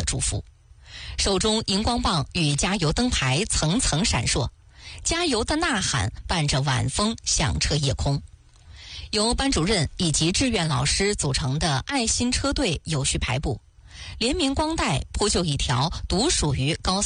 祝福。手中荧光棒与加油灯牌层层闪烁，加油的呐喊伴着晚风响彻夜空。由班主任以及志愿老师组成的爱心车队有序排布，联名光带铺就一条独属于高